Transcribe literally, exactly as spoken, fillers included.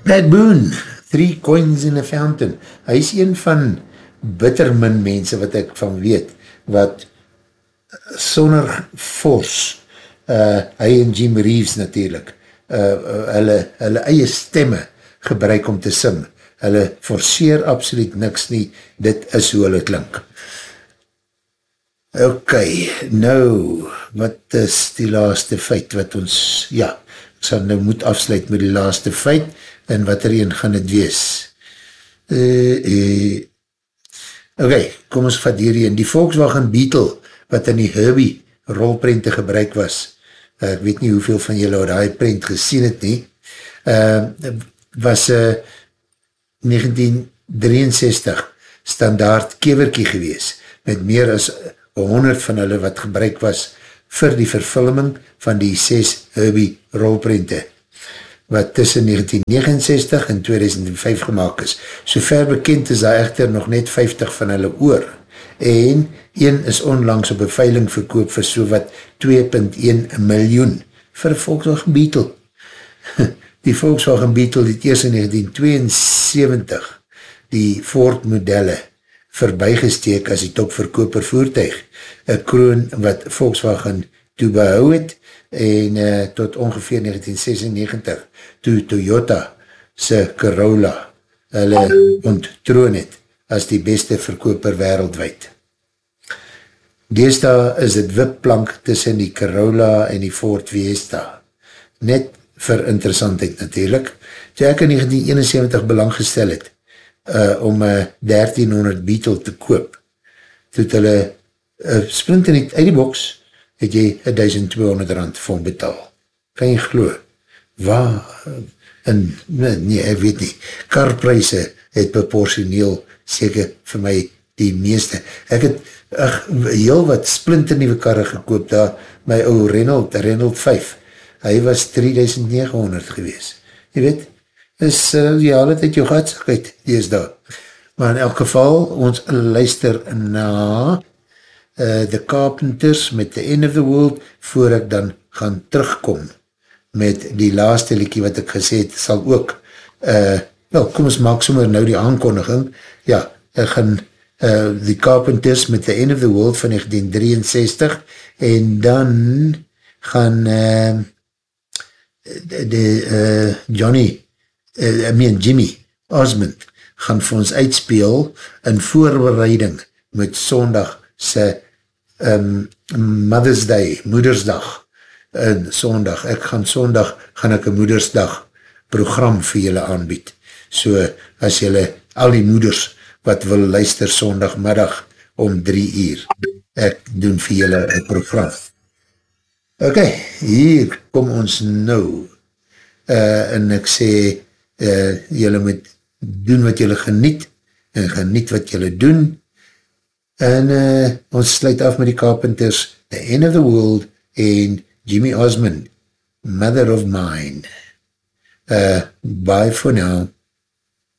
Pat Boone, Three Coins in a Fountain. Hy is een van bittermin mense wat ek van weet, wat sonder force, uh, hy en Jim Reeves natuurlijk, uh, uh, hulle, hulle eie stemme gebruik om te sing. Hulle forceer absoluut niks nie, dit is hoe hulle klink. Ok, nou, wat is die laaste feit wat ons, ja, ek sal nou moet afsluit met die laaste feit, en wat er een gaan het wees. Uh, uh, ok, kom ons vat hierin, die Volkswagen Beetle, wat in die Herbie rolprente gebruik was, uh, ek weet nie hoeveel van julle al die prent gesien het nie, uh, was uh, negentien drieënzestig standaard kewerkie gewees, met meer as honderd van hulle wat gebruik was vir die vervulling van die ses Herbie rolprente, wat tussen negentien negenenzestig en tweeduisend vyf gemaakt is. So ver bekend is daar echter nog net vyftig van hulle oor, en een is onlangs op 'n veiling verkoop vir so wat twee komma een miljoen vir Volkswagen Beetle. Die Volkswagen Beetle het eers in negentien tweeënsewentig die Ford modelle verbygesteek as die topverkoper voertuig, 'n kroon wat Volkswagen toe behou het, en uh, tot ongeveer negentien sesennegentig, toe Toyota se Corolla hulle onttroon het as die beste verkoper wereldwijd. Deesdae is het wipplank tussen die Corolla en die Ford Fiesta. Net vir interessantheid natuurlijk. Toe ek in negentien eenensewentig belang gestel het, uh, om een dertienhonderd Beetle te koop, toe het hulle uh, sprint in die, uit die box, het jy duisend tweehonderd rand vir hom betaal. Kan jy glo? Waar? En, nee, ek weet nie. Karpryse het proportioneel seker vir my die meeste. Ek het ach, heel wat splinternieuwe karre gekoop daar, my ou Renault, Renault vyf, hy was drie duisend negenhonderd gewees. Jy weet, is uh, die hele tijd jou gaatsigheid, die is daar. Maar in elk geval, ons luister na uh, The Carpenters met The End of the World, voor ek dan gaan terugkom met die laaste liedjie wat ek gesê het, sal ook, uh, wel, kom ons maak sommer nou die aankondiging, ja, ek gaan uh, The Carpenters met The End of the World van negentien drieënzestig, en dan gaan uh, de, de uh, Johnny, uh, I mean Jimmy Osmond, gaan vir ons uitspeel in voorbereiding met Sondag se um, Mother's Day, Moedersdag, in Sondag, ek gaan Sondag, gaan ek een Moedersdag program vir julle aanbied, so as julle, al die moeders wat wil luister Sondagmiddag om drie uur, ek doen vir julle een program. Ok, hier kom ons nou, uh, en ek sê, uh, julle moet doen wat julle geniet, en geniet wat julle doen, en uh, ons sluit af met die Carpenters, The End of the World, en Jimmy Osmond, Mother of Mine. Uh, bye for now.